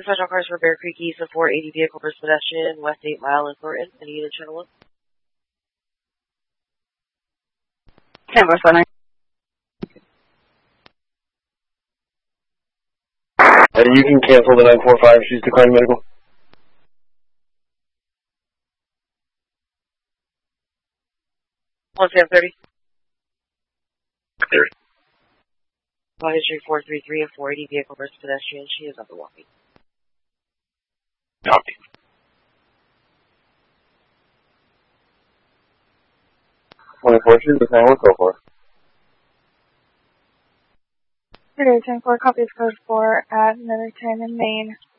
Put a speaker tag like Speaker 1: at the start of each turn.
Speaker 1: the special cars for Bear Creek East, a 480 vehicle versus pedestrian, West 8 Mile in Thornton. Any unit channel 1?
Speaker 2: Tampa Center.
Speaker 3: You can cancel the 945. She's declining medical.
Speaker 1: One Sam 30.
Speaker 3: 30.
Speaker 1: Flight history 433, a 480 vehicle versus pedestrian. She is underwalking.
Speaker 3: Copy. 24, she's declining. Let's go for it.
Speaker 4: Good day, 10-4, copies code 4 at Middleton in Maine.